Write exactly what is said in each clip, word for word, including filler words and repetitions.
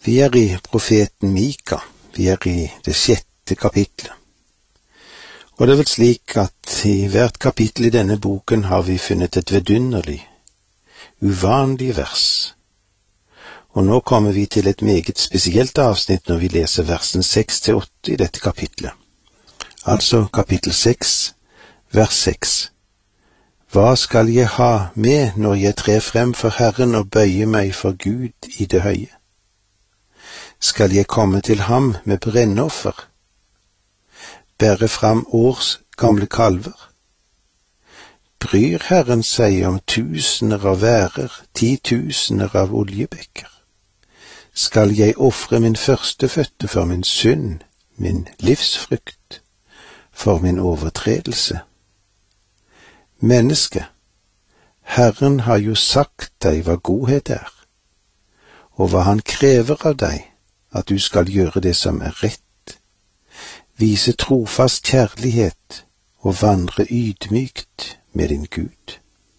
Vi er i profeten Mika, vi er i det sjette kapitlet. Og det er vel slik at i hvert kapittel i denne boken har vi funnet et vidunderlig, uvanlig vers. Og nå kommer vi til et meget spesielt avsnitt når vi leser versen seks til åtte i dette kapitlet. Altså kapittel seks, vers seks. Hva skal jeg ha med når jeg trer frem for Herren og bøyer meg for Gud i det høye? Skal jeg komme til ham med brennoffer, bære fram års gamle kalver? Bryr Herren seg om tusener av værer, titusener av oljebekker? Skal jeg ofre min førstefødte for min synd, min livsfrykt, for min overtredelse? Menneske, Herren har jo sagt deg hva godhet er, og hva han krever av deg, at du skal gjøre det som er rett, vise trofast kjærlighet og vandre ydmykt med din Gud.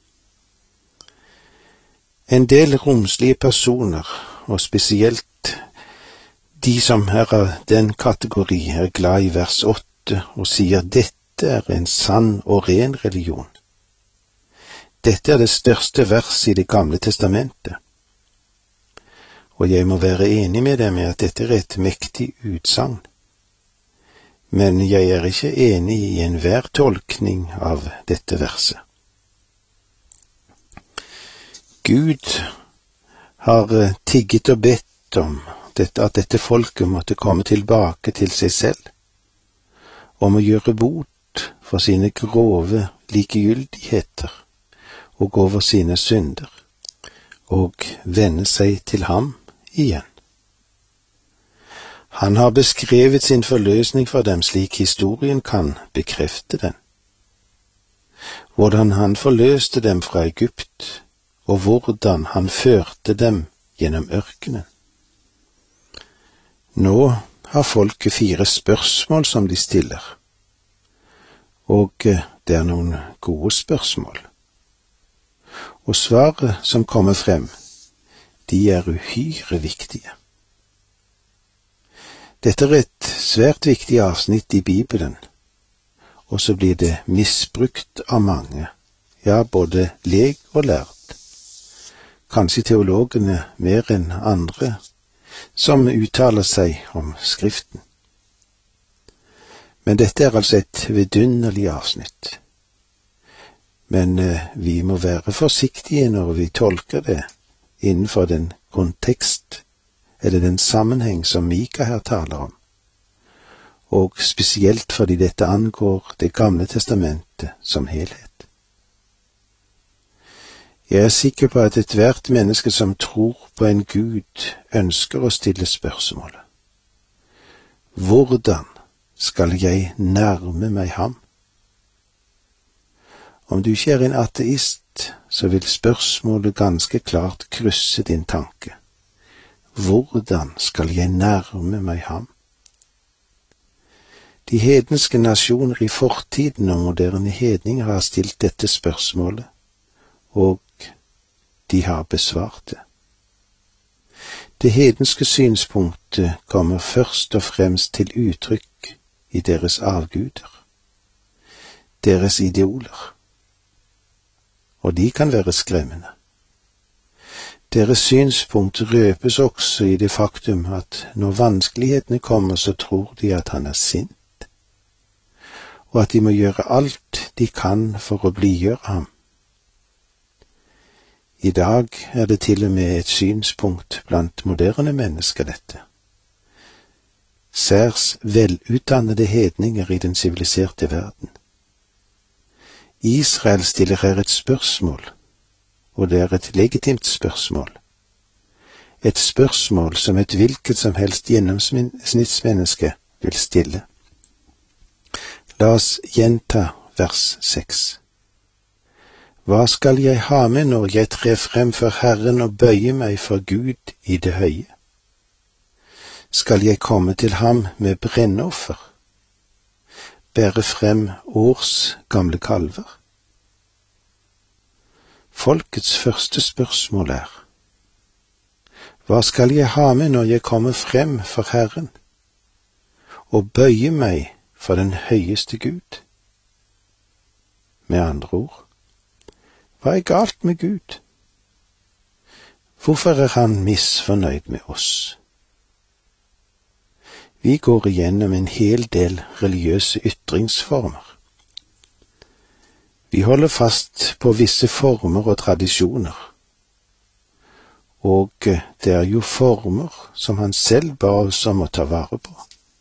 En del romslige personer, og spesielt de som er av den kategori, er glad i vers åtte og sier dette er en sann og ren religion. Dette er det største vers i Det gamle testamentet. Og jeg må være enig med dem med at dette er et mektig utsagn. Men jeg er ikke enig i enhver tolkning av dette verset. Gud har tigget og bedt om dette, at dette folket måtte komme tilbake til seg selv, om å gjøre bot for sine grove likegyldigheter og over sine synder, og vende seg til ham igjen. Han har beskrevet sin forløsning for dem slik historien kan bekrefte den. Hvordan han forløste dem fra Egypt, og hvordan han førte dem gjennom ørkenen. Nå har folket fire spørsmål som de stiller, og det er noen gode spørsmål. Og svaret som kommer frem, de er uhyre viktige. Dette er et svært viktig avsnitt i Bibelen, og så blir det misbrukt av mange, ja, både leg og lærd. Kanskje teologene mer enn andre, som uttaler seg om Skriften. Men dette er altså et vidunderlig avsnitt. Men eh, vi må være forsiktige når vi tolker det innenfor den kontekst, eller den sammenheng som Mika her taler om, og spesielt fordi dette angår Det gamle testamentet som helhet. Jeg er sikker på at ethvert menneske som tror på en Gud ønsker å stille spørsmålet: hvordan skal jeg nærme meg ham? Om du ikke er en ateist, så vil spørsmålet ganske klart krysse din tanke. Hvordan skal jeg nærme meg ham? De hedenske nasjoner i fortiden og moderne hedninger har stilt dette spørsmålet, og de har besvart det. Det hedenske synspunktet kommer først og fremst til uttrykk i deres avguder, deres idoler. Og de kan være skremmende. Deres synspunkt røpes også i det faktum at når vanskelighetene kommer, så tror de at han er sint, og at de må gjøre alt de kan for å blidgjøre ham. I dag er det til og med et synspunkt blant moderne mennesker dette. Særs velutdannede hedninger i den siviliserte verden. Israel stiller her et spørsmål, og det er et legitimt spørsmål. Et spørsmål som et hvilket som helst gjennomsnittsmenneske vil stille. La oss gjenta vers seks. Hva skal jeg ha med når jeg trer frem for Herren og bøyer meg for Gud i det høye? Skal jeg komme til ham med brennoffer, bære frem års gamle kalver? Folkets første spørsmål er: Hva skal jeg ha med når jeg kommer frem for Herren, og bøye meg for den høyeste Gud? Med andre ord, hva er galt med Gud? Hvorfor er han misfornøyd med oss? Vi går igjennom en hel del religiøse ytringsformer. Vi holder fast på visse former og tradisjoner, og det er jo former som han selv ba oss om å ta vare på.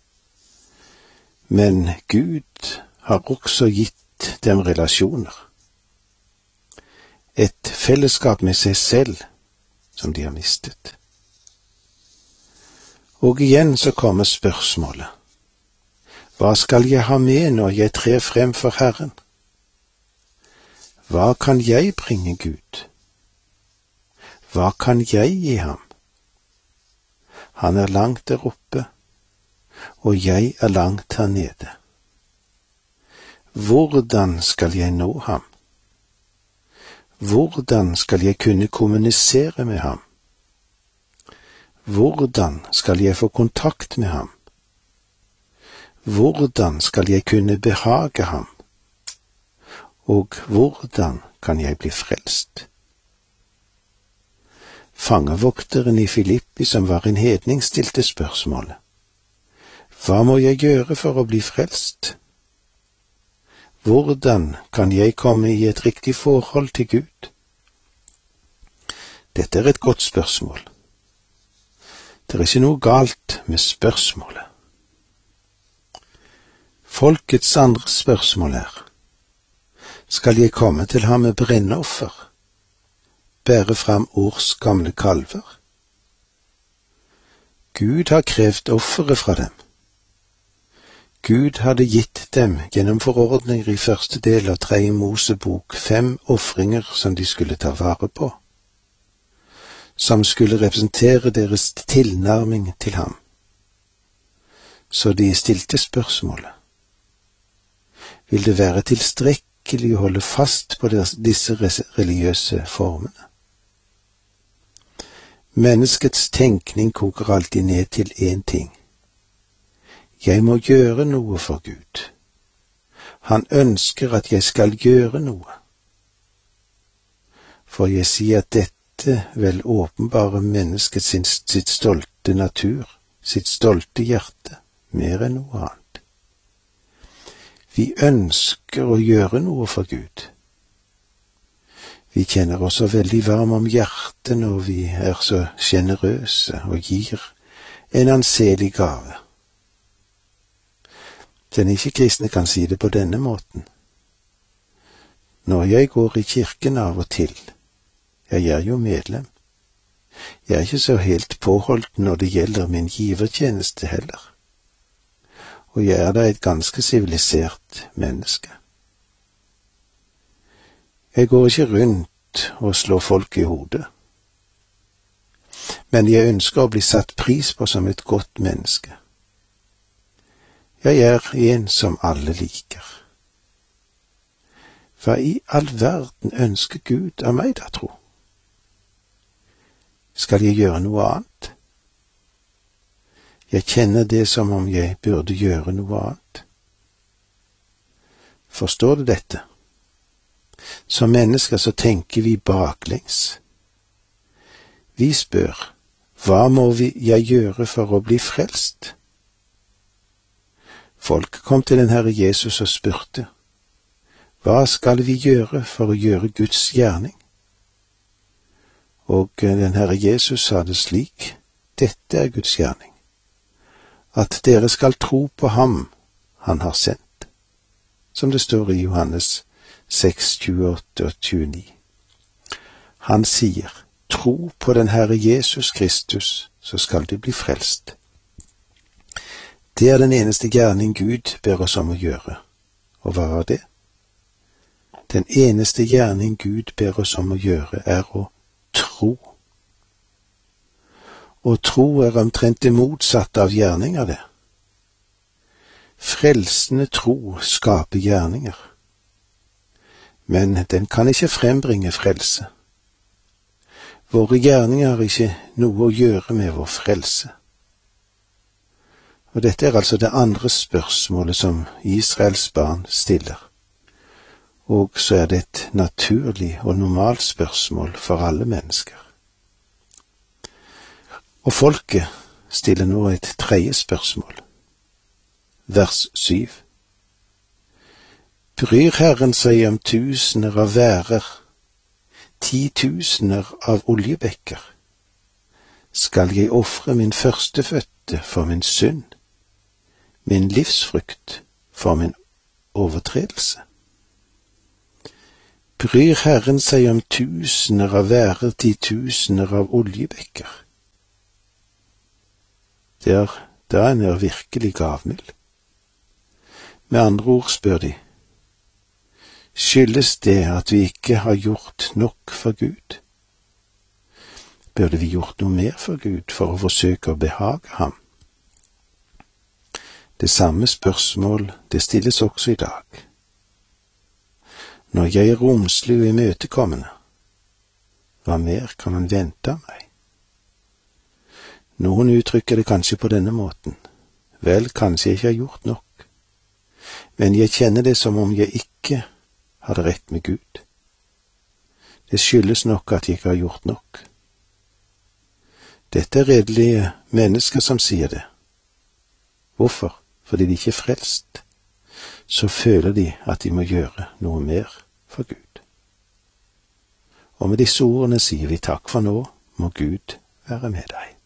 Men Gud har også gitt dem relasjoner, et fellesskap med seg selv som de har mistet. Og igjen så kommer spørsmålet, hva skal jeg ha med når jeg trer frem for Herren? Hva kan jeg bringe Gud? Hva kan jeg gi ham? Han er langt der oppe, og jeg er langt her nede. Hvordan skal jeg nå ham? Hvordan skal jeg kunne kommunisere med ham? Hvordan skal jeg få kontakt med ham? Hvordan skal jeg kunne behage ham? Og hvordan kan jeg bli frelst? Fangevokteren i Filippi, som var en hedning, stilte spørsmålet, hva må jeg gjøre for å bli frelst? Hvordan kan jeg komme i et riktig forhold til Gud? Dette er et godt spørsmål. Det er ikke noe galt med spørsmålet. Folkets andre spørsmål er, skal jeg komme til ham med brennoffer, bære fram års gamle kalver? Gud har krevd offeret fra dem. Gud hadde gitt dem gjennom forordninger i første del av tredje Mosebok fem ofringer som de skulle ta vare på, som skulle representere deres tilnærming til ham. Så de stilte spørsmålet, vil det være tilstrekkelig å holde fast på disse religiøse formene? Menneskets tenkning koker alltid ned til én ting. Jeg må gjøre noe for Gud. Han ønsker at jeg skal gjøre noe. For jeg sier at dette vel åpenbarer mennesket sin, sitt stolte natur, sitt stolte hjerte, mer enn noe annet. Vi ønsker å gjøre noe for Gud. Vi kjenner oss så veldig varm om hjertet når vi er så generøse og gir en anselig gave. Den ikke-kristne kan si det på denne måten. Når jeg går i kirken av og til, jeg er jo medlem, jeg er ikke så helt påholdt når det gjelder min givertjeneste heller, og jeg er da et ganske sivilisert menneske. Jeg går ikke rundt og slår folk i hodet, men jeg ønsker å bli satt pris på som et godt menneske. Jeg er en som alle liker. Hva i all verden ønsker Gud av meg da, tro? Skal jeg gjøre noe annet? Jeg kjenner det som om jeg burde gjøre noe annet. Forstår du dette? Som mennesker så tenker vi baklengs. Vi spør, hva må vi, jeg gjøre for å bli frelst? Folk kom til den Herre Jesus og spurte, hva skal vi gjøre for å gjøre Guds gjerning? Og den Herre Jesus sa det slik, dette er Guds gjerning, at dere skal tro på ham han har sendt, som det står i Johannes seks, tjueåtte og tjueni. Han sier, tro på den Herre Jesus Kristus, så skal du bli frelst. Det er den eneste gjerning Gud ber oss om å gjøre. Og hva var det? Den eneste gjerning Gud ber oss om å gjøre er å tro. Og tro er omtrent det motsatte av gjerninger det. Frelsende tro skaper gjerninger. Men den kan ikke frembringe frelse. Våre gjerninger har ikke noe å gjøre med vår frelse. Og dette er altså det andre spørsmålet som Israels barn stiller. Og så er det et naturlig og normalt spørsmål for alle mennesker. Og folket stiller nå et tredje spørsmål. Vers syv. Bryr Herren seg om tusener av værer, titusener av oljebekker? Skal jeg ofre min førstefødte for min synd, min livsfrukt for min overtredelse? Bryr Herren seg om tusener av værer, titusener av oljebekker? Der, da er han virkelig gavmild. Med andre ord spør de, skyldes det at vi ikke har gjort nok for Gud? Burde vi gjort noe mer for Gud for å forsøke å behage ham? Det samme spørsmål, det stilles også i dag. Når jeg er romslig og imøtekommende, hva mer kan han vente av meg? Noen uttrykker det kanskje på denne måten. Vel, kanskje jeg ikke har gjort nok, men jeg kjenner det som om jeg ikke hadde rett med Gud. Det skyldes nok at jeg ikke har gjort nok. Dette er redelige mennesker som sier det. Hvorfor? Fordi de ikke er frelst. Så føler de at de må gjøre noe mer for Gud. Og med disse ordene sier vi takk for nå, må Gud være med deg.